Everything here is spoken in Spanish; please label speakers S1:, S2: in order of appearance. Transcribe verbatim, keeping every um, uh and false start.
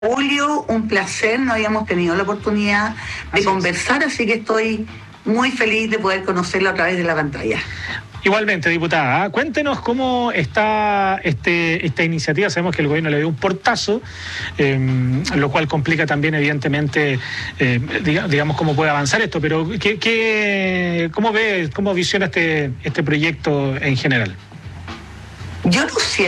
S1: Julio, un placer, no habíamos tenido la oportunidad de
S2: Así
S1: conversar,
S2: es.
S1: así que estoy muy feliz de poder conocerlo a través de la pantalla.
S2: Igualmente, diputada, ¿eh? Cuéntenos cómo está este, esta iniciativa. Sabemos que el gobierno le dio un portazo, eh, lo cual complica también, evidentemente, eh, diga, digamos, cómo puede avanzar esto, pero ¿qué, qué, ¿cómo ve, cómo visiona este, este proyecto en general?
S1: Yo no